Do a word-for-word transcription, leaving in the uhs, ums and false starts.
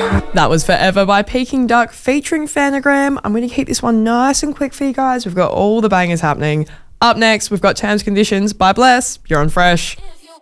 That was Forever by Peking Duck featuring Phanogram. I'm going to keep this one nice and quick for you guys. We've got all the bangers happening. Up next, we've got Terms Conditions by Bless. You're on Fresh.